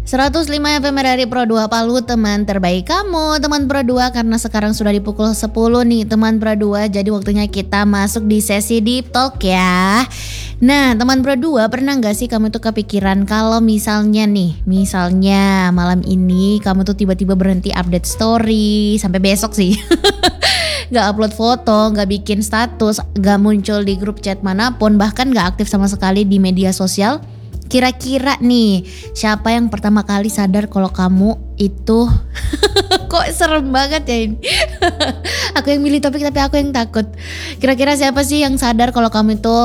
105 FM dari Pro 2 Palu, teman terbaik kamu, teman Pro 2, karena sekarang sudah di pukul 10 nih teman Pro 2, jadi waktunya kita masuk di sesi Deep Talk ya. Nah teman Pro 2, pernah gak sih kamu tuh kepikiran kalau misalnya malam ini kamu tuh tiba-tiba berhenti update story sampai besok sih. Gak upload foto, gak bikin status, gak muncul di grup chat manapun, bahkan gak aktif sama sekali di media sosial. Kira-kira nih, siapa yang pertama kali sadar kalau kamu itu kok serem banget ya ini. Aku yang milih topik tapi aku yang takut. Kira-kira siapa sih yang sadar kalau kamu itu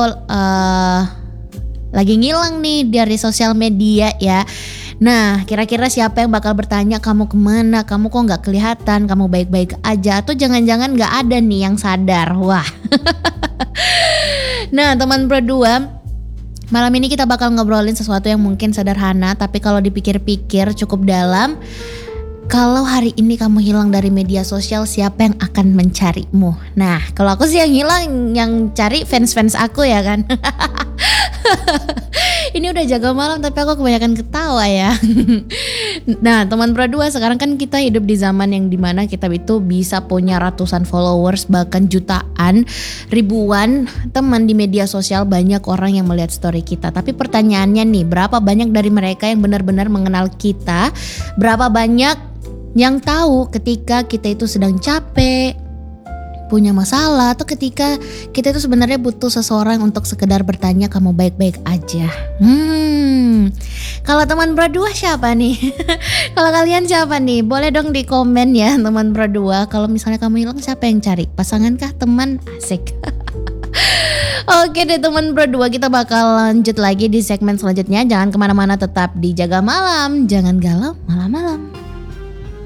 lagi ngilang nih dari sosial media ya. Nah kira-kira siapa yang bakal bertanya kamu kemana, kamu kok gak kelihatan, kamu baik-baik aja, atau jangan-jangan gak ada nih yang sadar. Wah. Nah teman Pro 2, malam ini kita bakal ngobrolin sesuatu yang mungkin sederhana, tapi kalau dipikir-pikir cukup dalam. Kalau hari ini kamu hilang dari media sosial, siapa yang akan mencarimu? Nah, kalau aku sih yang hilang, yang cari fans-fans aku ya kan. Ini udah jaga malam tapi aku kebanyakan ketawa ya. Nah teman Pro 2, sekarang kan kita hidup di zaman yang dimana kita itu bisa punya ratusan followers, bahkan jutaan, ribuan teman di media sosial, banyak orang yang melihat story kita. Tapi pertanyaannya nih, berapa banyak dari mereka yang benar-benar mengenal kita? Berapa banyak yang tahu ketika kita itu sedang capek, punya masalah, atau ketika kita itu sebenarnya butuh seseorang untuk sekedar bertanya kamu baik-baik aja. Kalau teman Pro 2 siapa nih? Kalau kalian siapa nih? Boleh dong di komen ya teman Pro 2. Kalau misalnya kamu hilang, siapa yang cari? Pasangan kah? Teman? Asik. Oke deh teman Pro 2, kita bakal lanjut lagi di segmen selanjutnya. Jangan kemana-mana, tetap di Jaga Malam, jangan galau malam-malam.